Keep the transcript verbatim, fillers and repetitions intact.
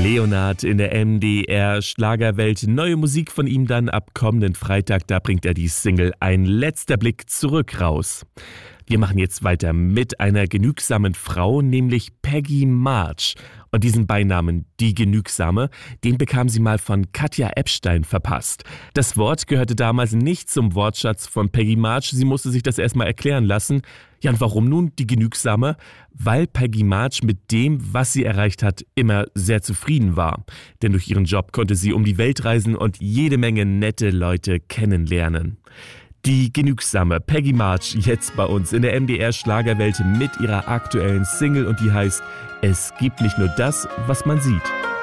Leonard in der M D R Schlagerwelt. Neue Musik von ihm dann ab kommenden Freitag. Da bringt er die Single Ein letzter Blick zurück raus. Wir machen jetzt weiter mit einer genügsamen Frau, nämlich Peggy March. Und diesen Beinamen, die Genügsame, den bekam sie mal von Katja Epstein verpasst. Das Wort gehörte damals nicht zum Wortschatz von Peggy March. Sie musste sich das erstmal erklären lassen. Ja, und warum nun die Genügsame? Weil Peggy March mit dem, was sie erreicht hat, immer sehr zufrieden war. Denn durch ihren Job konnte sie um die Welt reisen und jede Menge nette Leute kennenlernen. Die genügsame Peggy March jetzt bei uns in der M D R Schlagerwelt mit ihrer aktuellen Single und die heißt Es gibt nicht nur das, was man sieht.